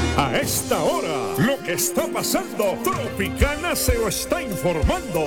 A esta hora, lo que está pasando, Tropicana se lo está informando.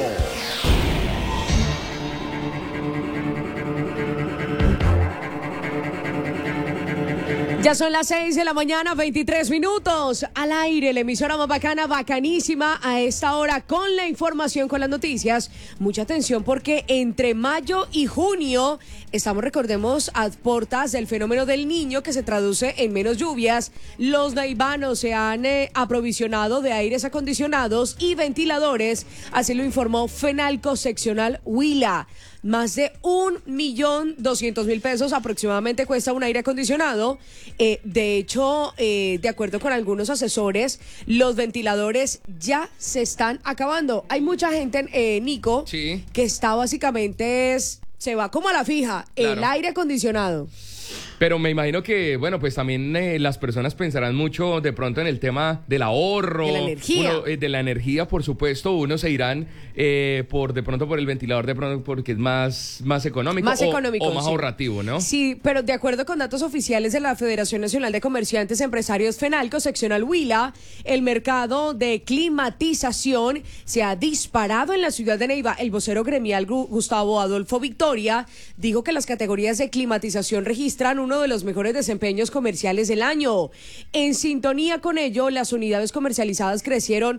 Ya son las 6 de la mañana, 23 minutos. Al aire, la emisora más bacana, bacanísima, a esta hora con la información, con las noticias. Mucha atención porque entre mayo y junio estamos, recordemos, a puertas del fenómeno del Niño, que se traduce en menos lluvias. Los neivanos se han aprovisionado de aires acondicionados y ventiladores, así lo informó Fenalco Seccional Huila. Más de 1.200.000 pesos aproximadamente cuesta un aire acondicionado. De hecho, de acuerdo con algunos asesores, los ventiladores ya se están acabando. Hay mucha gente, Nico, sí, que está básicamente se va como a la fija, claro, el aire acondicionado. Pero me imagino que, bueno, pues también las personas pensarán mucho de pronto en el tema del ahorro. De la energía. De la energía, por supuesto. Unos se irán de pronto por el ventilador, de pronto porque es más económico. Más económico, o más sí, ahorrativo, ¿no? Sí, pero de acuerdo con datos oficiales de la Federación Nacional de Comerciantes Empresarios Fenalco Seccional Huila, el mercado de climatización se ha disparado en la ciudad de Neiva. El vocero gremial Gustavo Adolfo Victoria dijo que las categorías de climatización registran uno de los mejores desempeños comerciales del año. En sintonía con ello, las unidades comercializadas crecieron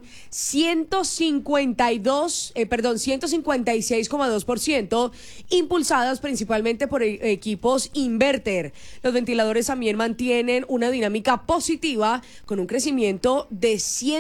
156,2%, impulsadas principalmente por equipos inverter. Los ventiladores también mantienen una dinámica positiva con un crecimiento de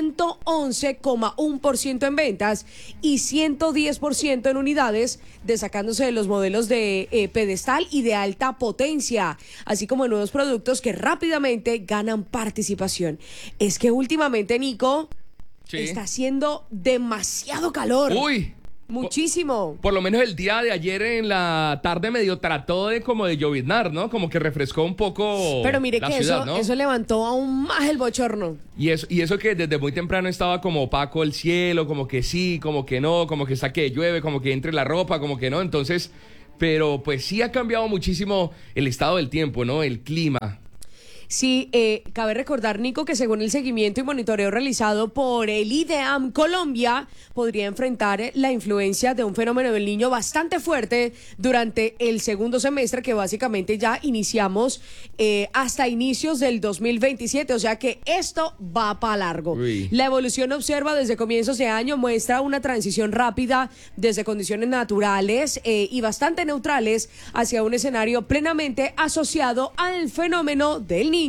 111,1% en ventas y 110% en unidades, destacándose de los modelos de pedestal y de alta potencia, así como nuevos productos que rápidamente ganan participación. Es que últimamente, Nico, sí, está haciendo demasiado calor. ¡Uy! Muchísimo. Por lo menos el día de ayer en la tarde medio trató de lloviznar, ¿no? Como que refrescó un poco. Pero mire la que ciudad, ¿no? eso levantó aún más el bochorno. Y eso que desde muy temprano estaba como opaco el cielo, como que sí, como que no, como que saque llueve, como que entre la ropa, como que no. Entonces, pero pues sí ha cambiado muchísimo el estado del tiempo, ¿no? El clima. Sí, cabe recordar, Nico, que según el seguimiento y monitoreo realizado por el IDEAM Colombia, podría enfrentar la influencia de un fenómeno del Niño bastante fuerte durante el segundo semestre, que básicamente ya iniciamos hasta inicios del 2027, o sea que esto va para largo. Uy. La evolución observa desde comienzos de año muestra una transición rápida desde condiciones naturales y bastante neutrales hacia un escenario plenamente asociado al fenómeno del Niño.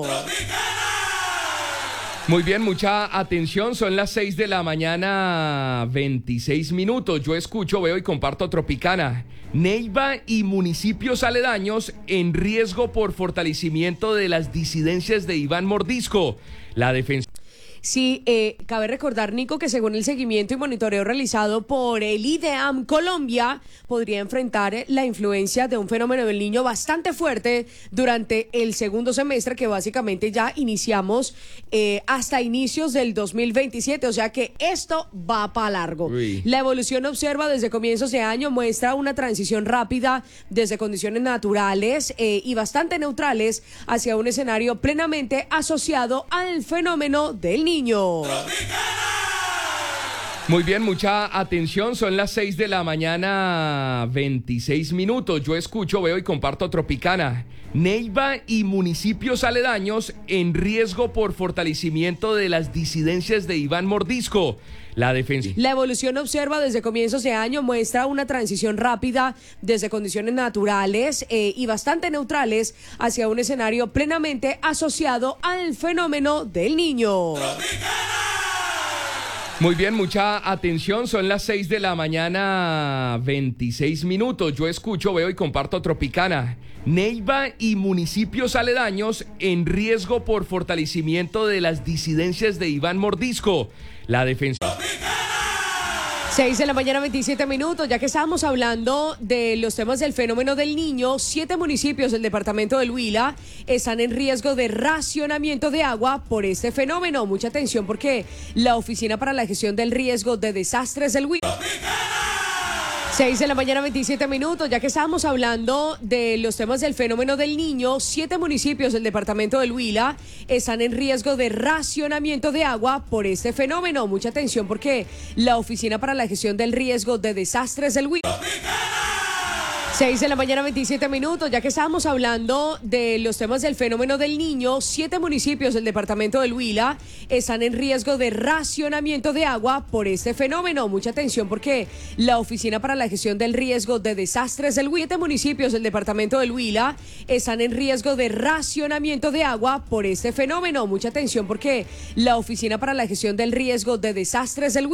Muy bien, mucha atención, son las 6 de la mañana, 26 minutos. Yo escucho, veo y comparto Tropicana. Neiva y municipios aledaños en riesgo por fortalecimiento de las disidencias de Iván Mordisco. La defensa. Sí, cabe recordar, Nico, que según el seguimiento y monitoreo realizado por el IDEAM Colombia, podría enfrentar la influencia de un fenómeno del Niño bastante fuerte durante el segundo semestre, que básicamente ya iniciamos hasta inicios del 2027, o sea que esto va para largo. Uy. La evolución observa desde comienzos de año muestra una transición rápida desde condiciones naturales y bastante neutrales hacia un escenario plenamente asociado al fenómeno del Niño. Muy bien, mucha atención, son las 6 de la mañana, 26 minutos. Yo escucho, veo y comparto Tropicana. Neiva y municipios aledaños en riesgo por fortalecimiento de las disidencias de Iván Mordisco. La defensa. La evolución observa desde comienzos de año muestra una transición rápida desde condiciones naturales y bastante neutrales hacia un escenario plenamente asociado al fenómeno del Niño. Muy bien, mucha atención, son las 6 de la mañana, 26 minutos. Yo escucho, veo y comparto Tropicana. Neiva y municipios aledaños en riesgo por fortalecimiento de las disidencias de Iván Mordisco. La defensa. 6 de la mañana, 27 minutos. Ya que estábamos hablando de los temas del fenómeno del Niño, 7 municipios del departamento del Huila están en riesgo de racionamiento de agua por este fenómeno. Mucha atención porque la Oficina para la Gestión del Riesgo de Desastres del Huila 6 de la mañana, 27 minutos. Ya que estábamos hablando de los temas del fenómeno del niño, 7 municipios del departamento del Huila están en riesgo de racionamiento de agua por este fenómeno. Mucha atención porque la Oficina para la Gestión del Riesgo de Desastres del Huila... 6 de la mañana, 27 minutos. Ya que estábamos hablando de los temas del fenómeno del niño, 7 municipios del departamento del Huila están en riesgo de racionamiento de agua por este fenómeno. Mucha atención porque la Oficina para la Gestión del Riesgo de Desastres del Huila... 7 municipios del departamento del Huila están en riesgo de racionamiento de agua por este fenómeno. Mucha atención porque la Oficina para la Gestión del Riesgo de Desastres del Huila...